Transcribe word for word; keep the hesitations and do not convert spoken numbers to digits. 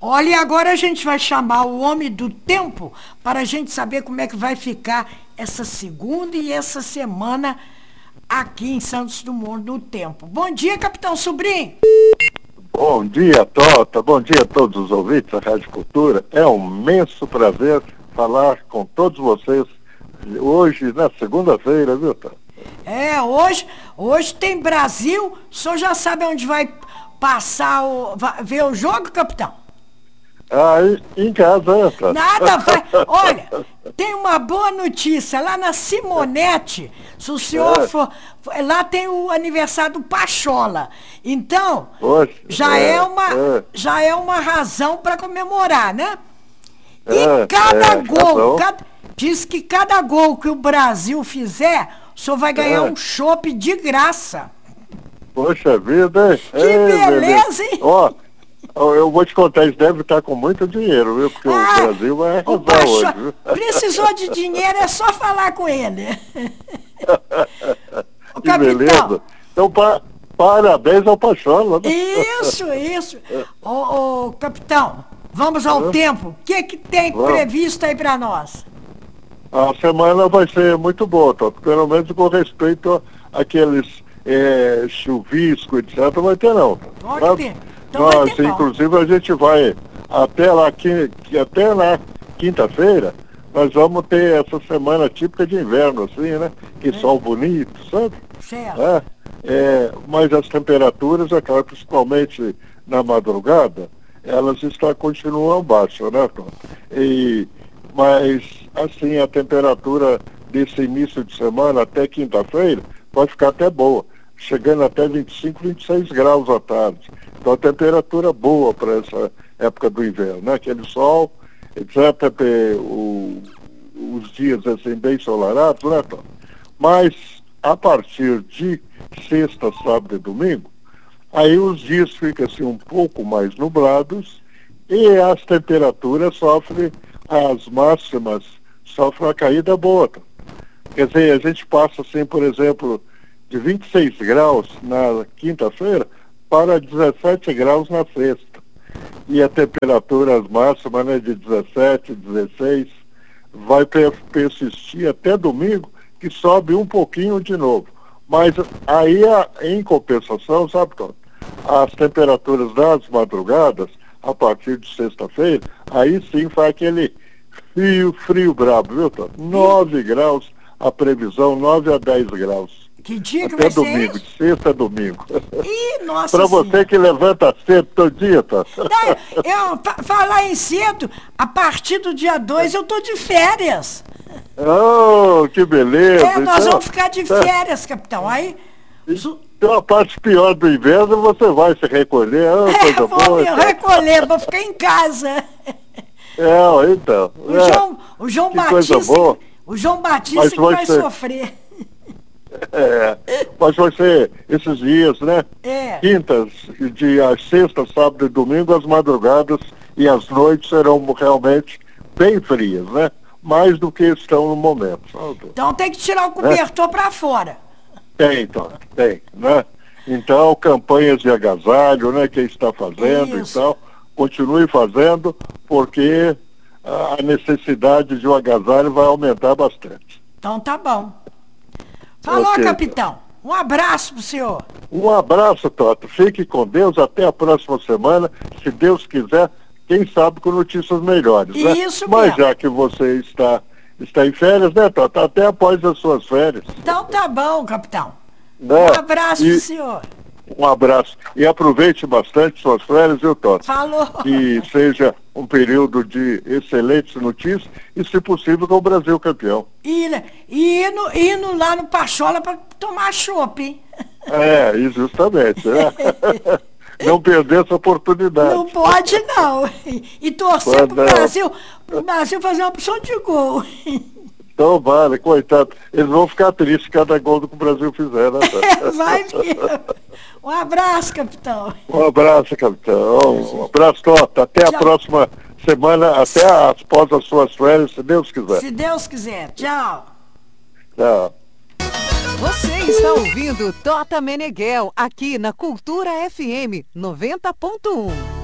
Olha, e agora a gente vai chamar o homem do tempo para a gente saber como é que vai ficar essa segunda e essa semana aqui em Santos Dumont no tempo. Bom dia, Capitão Sobrinho. Bom dia, Tota. Bom dia a todos os ouvintes da Rádio Cultura. É um imenso prazer falar com todos vocês hoje, na segunda-feira, viu, Tota? É, hoje, hoje tem Brasil. O senhor já sabe onde vai passar, o, vai ver o jogo, capitão? Aí, em casa, né, Tota? Nada, vai. Olha, tem uma boa notícia. Lá na Simonete, se o senhor É. for. Lá tem o aniversário do Pachola. Então, Poxa, já é, é, uma, é. já é uma razão para comemorar, né? E É, cada é, gol, razão. cada, diz que cada gol que o Brasil fizer, o senhor vai ganhar É. um chopp de graça. Poxa vida, hein? Que Ei, beleza, hein? Ó, eu vou te contar, eles devem estar com muito dinheiro, viu? Porque Ah, o Brasil vai o arrasar Pacho- hoje, viu? Precisou de dinheiro, é só falar com ele. Ô, Que beleza. Então, pa- parabéns ao Pachola, né? Isso, isso. Ô, ô, capitão, vamos ao Hã? tempo. O que, que tem Vamos. previsto aí pra nós? A semana vai ser muito boa, Toto. Pelo menos com respeito àqueles é, chuvisco, etcétera. Vai ter não. Pode Nós- ter. Então vai Nós, ter bom. inclusive, a gente vai até lá, que, que até na quinta-feira, nós vamos ter essa semana típica de inverno, assim, né? Que sol bonito, sabe? Certo. É, é, mas as temperaturas, é claro, principalmente na madrugada, elas estão, continuam baixas, né, Tom? E, mas, assim, a temperatura desse início de semana até quinta-feira pode ficar até boa, chegando até vinte e cinco, vinte e seis graus à tarde. Então, a temperatura boa para essa época do inverno, né? Aquele sol, etcétera, o, os dias, assim, bem ensolarados, né, Tom? Mas, a partir de sexta, sábado e domingo, aí os dias ficam assim um pouco mais nublados e as temperaturas sofrem, as máximas sofrem uma caída boa. Quer dizer, a gente passa assim, por exemplo, de vinte e seis graus na quinta-feira para dezessete graus na sexta. E a temperatura máxima, né, de dezessete, dezesseis, vai per- persistir até domingo, que sobe um pouquinho de novo. Mas aí, a- em compensação, sabe, Tom? As temperaturas das madrugadas, a partir de sexta-feira, aí sim faz aquele frio, frio brabo, viu, Tom? nove graus, a previsão, nove a dez graus. Que dia que Até vai ser domingo, isso? de sexta a domingo. Ih, nossa Para você Senhora. que levanta cedo todo dia, tá? Não, eu, fa- falar em cedo, a partir do dia dois eu tô de férias. Oh, que beleza! É, nós Então, vamos ficar de férias, capitão. Aí, su- então a parte pior do inverno você vai se recolher, oh, é, coisa vou boa. me então. recolher, vou ficar em casa. É, então. O é, João, o João que coisa Batista, boa. o João Batista Mas que vai vai ser- sofrer. é, mas vai ser esses dias, né? É. Quintas, de às sexta, sábado e domingo, as madrugadas e as noites serão realmente bem frias, né? Mais do que estão no momento. Então tem que tirar o cobertor pra fora. Tem, então, tem, né? Então, campanhas de agasalho, né? Quem está fazendo Isso. e tal, continue fazendo, porque a necessidade de um agasalho vai aumentar bastante. Então tá bom. Falou, Ok. capitão. Um abraço pro senhor. Um abraço, Toto. Fique com Deus. Até a próxima semana. Se Deus quiser, quem sabe com notícias melhores, né? Isso Mas mesmo. já que você está, está em férias, né, Toto? Até após as suas férias. Então tá bom, capitão. Né? Um abraço E- pro senhor. Um abraço. E aproveite bastante suas férias, viu, Toto? Falou. Que seja um período de excelentes notícias e, se possível, com o Brasil campeão. E, e indo, indo lá no Pachola pra tomar chopp, hein? É, e justamente, né? Não perder essa oportunidade. Não pode, não. E torcer Pode pro não. Brasil, pro Brasil fazer uma opção de gol. Então, vale, coitado. Eles vão ficar tristes cada gol que o Brasil fizer, né? Toto? Vai mesmo. Um abraço, capitão. Um abraço, capitão. Um abraço, Toto. Até a Tchau. próxima semana, até após as suas férias, se Deus quiser. Se Deus quiser. Tchau. Tchau. Você está ouvindo Tota Meneghel aqui na Cultura F M noventa ponto um.